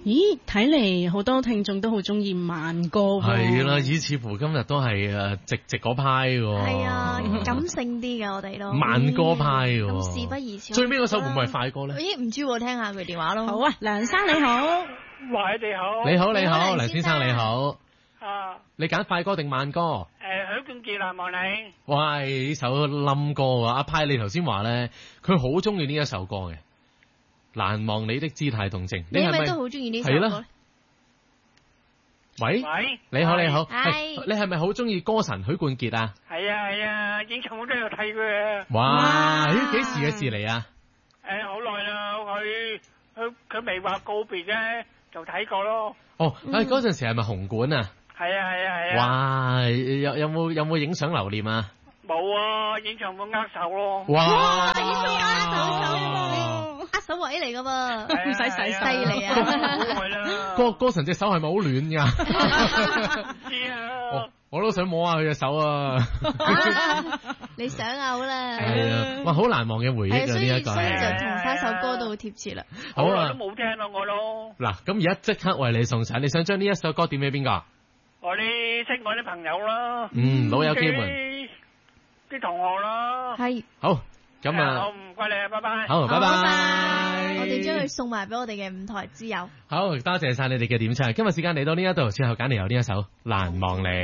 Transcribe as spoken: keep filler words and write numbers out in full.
咦，睇嚟好多聽眾都好中意慢歌喎。 係啦，以似乎今日都係誒直直嗰派喎。 係啊，感性啲嘅我哋都。 慢歌派喎。 咁事不宜遲。 最尾嗰首會唔會係快歌咧？ 咦，唔知喎，聽下佢電話咯。 好啊，梁生你好。 喂，你好。 你好你好，梁先生你好。 啊。你揀快歌定慢歌？誒， 許冠傑難忘你。 喂，呢首冧歌啊！阿派你頭先話咧，佢好中意呢一首歌嘅。難忘你的姿態動靜， 你係咪都好中意呢首歌咧？ 喂， 喂， 你好你好， 係你係咪好中意歌神許冠傑啊？ 係啊係啊，演唱會都有睇佢啊！ 哇，咦，幾時嘅事嚟啊？ 誒，好耐啦，佢佢佢未話告別咧，就睇過咯。 哦，誒，嗰陣時係咪紅館啊？ 係啊係啊係啊！ 哇，有有冇有冇影相留念啊？ 冇啊，演唱會握手咯。 哇， 演唱會握手，握手位嚟噶噃， 唔使洗犀利啊！ 好耐啦。 歌歌神隻手係咪好暖噶？ 知啊。 我我都想摸下佢隻手啊！ 你想啊，好啦。 係啊，哇，好難忘嘅回憶啊！呢一個所以就同翻首歌都好貼切啦。 好啊， 都冇聽到我咯。 嗱，咁而家即刻為你送上，你想將呢一首歌點俾邊個？ 我啲識我啲朋友啦。 嗯，老友機們。 啲同學啦。 係。 好，咁啊。 好，唔該你啊，拜拜。 好，拜拜。 我哋將佢送埋俾我哋嘅五台之友。 好，多謝晒你哋嘅點唱。今日時間嚟到呢一度，最後揀嚟有呢一首《難忘你》。